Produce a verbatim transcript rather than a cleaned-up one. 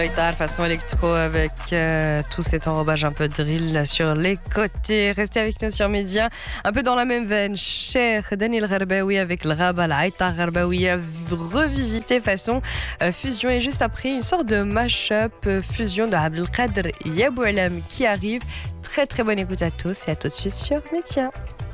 Guitare façon électro avec euh, tout cet enrobage un peu drill sur les côtés. Restez avec nous sur Média. Un peu dans la même veine, cher Daniel Gharbaoui avec le Raba, la Aïtar Gharbaoui revisité façon euh, fusion. Et juste après, une sorte de mash-up euh, fusion de Abdelkader Yaboualam qui arrive. Très très bonne écoute à tous et à tout de suite sur Média.